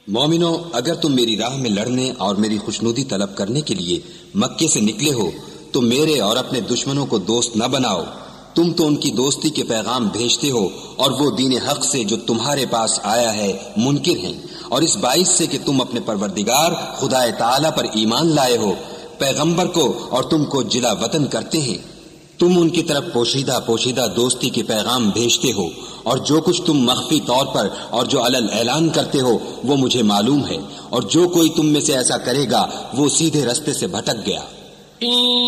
मोमिनो, अगर तुम मेरी राह में लड़ने और मेरी खुशनुदी तलब करने के लिए मक्के से निकले हो तो मेरे और अपने दुश्मनों को दोस्त न बनाओ। तुम तो उनकी दोस्ती के पैगाम भेजते हो और वो दीन हक से जो तुम्हारे पास आया है मुनकिर हैं, और इस बाइस से कि तुम अपने परवरदिगार खुदाए ताला पर ईमान लाए हो, पैगंबर को और तुमको जिला वतन करते हैं। तुम उनकी तरफ पोशीदा पोशीदा दोस्ती के पैगाम भेजते हो, और जो कुछ तुम मख्फी तौर पर और जो अलल ऐलान करते हो वो मुझे मालूम है, और जो कोई तुम में से ऐसा करेगा वो सीधे रास्ते से भटक गया।